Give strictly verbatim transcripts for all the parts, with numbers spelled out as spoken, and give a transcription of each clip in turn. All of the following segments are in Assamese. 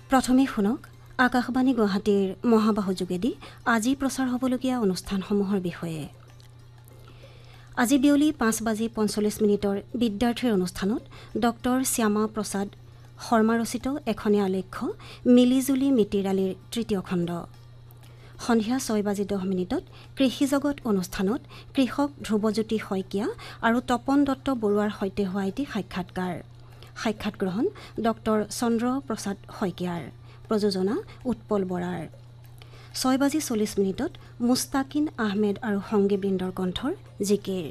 প্ৰথমে শুনক আকাশবাণী গুৱাহাটীৰ মহাবাহু যোগেদি আজি প্ৰচাৰ হ'বলগীয়া অনুষ্ঠানসমূহৰ বিষয়ে। আজি বিয়লি পাঁচ বাজি পঞ্চল্লিছ মিনিটৰ বিদ্যাৰ্থীৰ অনুষ্ঠানত ডক্টৰ শ্যামা প্ৰসাদ শৰ্মা ৰচিত এখনীয়া আলেখ্য মিলিজুলি মিতিৰালিৰ তৃতীয় খণ্ড। সন্ধিয়া ছয় বাজি দহ মিনিটত কৃষি জগত অনুষ্ঠানত কৃষক ধ্ৰুৱজ্যোতি শইকীয়া আৰু তপন দত্ত বৰুৱাৰ সৈতে হোৱা এটি সাক্ষাৎকাৰ। সাক্ষাৎ গ্ৰহণ ডক্টৰ চন্দ্ৰ প্ৰসাদ শইকীয়াৰ, প্ৰযোজনা উৎপল বৰাৰ। ছয় বাজি চল্লিছ মিনিটত মুস্তাকিন আহমেদ আৰু সংগীবৃন্দৰ কণ্ঠৰ জিকিৰ।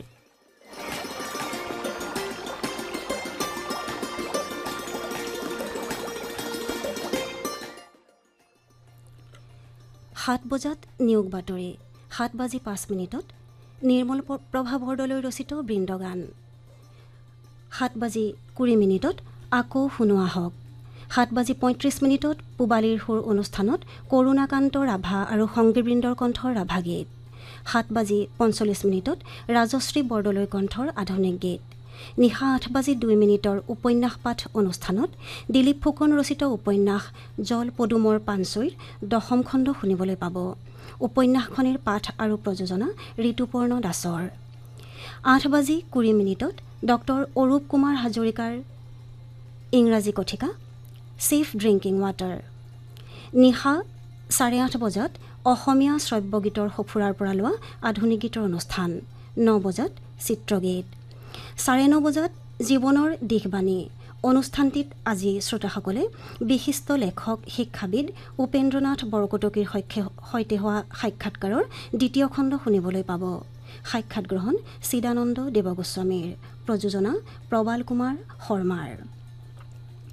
সাত বজাত নিয়োগ বাতৰি। সাত বাজি পাঁচ মিনিটত নিৰ্মল প্ৰভা বৰদলৈ ৰচিত বৃন্দগান। সাত বাজি কুৰি মিনিটত আকৌ শুনো আহক। সাত বাজি পঁয়ত্ৰিছ মিনিটত পূবালীৰ সুৰ অনুষ্ঠানত কৰুণাকান্ত ৰাভা আৰু সংগীবৃন্দৰ কণ্ঠৰ ৰাভা গীত। সাত বাজি পঞ্চল্লিছ মিনিটত ৰাজশ্ৰী বৰদলৈ কণ্ঠৰ আধুনিক গীত। নিশা আঠ বাজি দুই মিনিটৰ উপন্যাস পাঠ অনুষ্ঠানত দিলীপ ফুকন ৰচিত উপন্যাস জল পদুমৰ পানচৈৰ দশম খণ্ড শুনিবলৈ পাব। উপন্যাসখনিৰ পাঠ আৰু প্ৰযোজনা ঋতুপৰ্ণ দাসৰ। আঠ বাজি কুৰি মিনিটত ডক্টৰ অৰূপ কুমাৰ হাজৰিকাৰ ইংৰাজী কথিকা ছেফ ড্ৰিংকিং ৱাটাৰ। নিশা চাৰে আঠ বজাত অসমীয়া শ্ৰব্যগীতৰ সফুৰাৰ পৰা লোৱা আধুনিক গীতৰ অনুষ্ঠান। ন বজাত চিত্ৰগীত। চাৰে ন বজাত জীৱনৰ দিশবাণী। অনুষ্ঠানটিত আজি শ্ৰোতাসকলে বিশিষ্ট লেখক শিক্ষাবিদ উপেন্দ্ৰনাথ বৰকটকীৰ সৈতে হোৱা সাক্ষাৎকাৰৰ দ্বিতীয় খণ্ড শুনিবলৈ পাব। সাক্ষাৎ গ্ৰহণ চিদানন্দ দেৱগোস্বামীৰ, প্ৰযোজনা প্ৰবাল কুমাৰ শৰ্মাৰ।